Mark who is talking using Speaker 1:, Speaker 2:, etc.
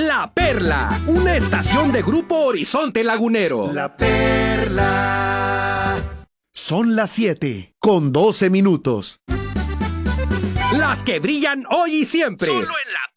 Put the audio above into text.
Speaker 1: La Perla, una estación de Grupo Horizonte Lagunero.
Speaker 2: La Perla. Son las 7:12.
Speaker 1: Las que brillan hoy y siempre.
Speaker 3: Solo en La